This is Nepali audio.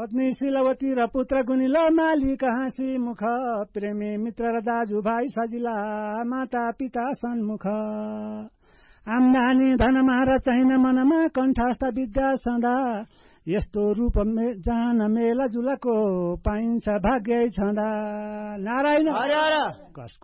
पत्नी शीलवती र पुत्र गुनिलो मालिक हाँसी मुख प्रेमी मित्र र दाजुभाइ सजिला माता पिता सन्मुख आम्दानी धनमा र चाहिन मनमा कण्ठस्थ विद्या सदा यस्तो रूप जान मेला जुलाको पाइन्छ भाग्य छँदा नारायण